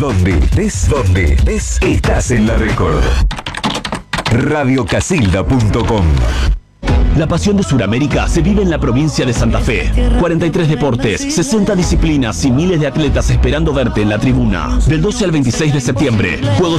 Donde estés, estás en la Record. Radiocasilda.com. La pasión de Sudamérica se vive en la provincia de Santa Fe. 43 deportes, 60 disciplinas y miles de atletas esperando verte en la tribuna. Del 12 al 26 de septiembre, Juegos